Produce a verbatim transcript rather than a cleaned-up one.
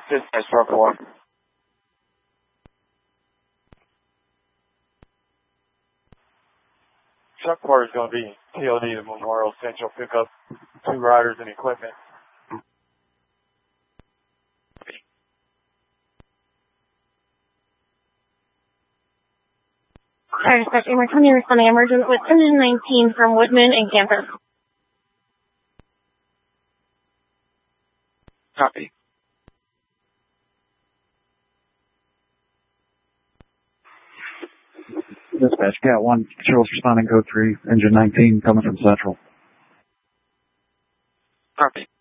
Dispatch Truck four. Truck four is going to be T O D to Memorial Central. Pick up two riders and equipment. Fire dispatch, we're coming responding emergent with engine nineteen from Woodman and Camper. Copy. Dispatch, Cat one, Charles responding code three, engine nineteen coming from Central. Copy.